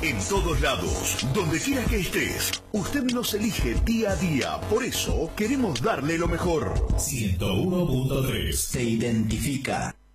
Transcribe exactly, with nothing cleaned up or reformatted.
En todos lados, donde quiera que estés, usted nos elige día a día. Por eso queremos darle lo mejor. ciento uno punto tres. Se identifica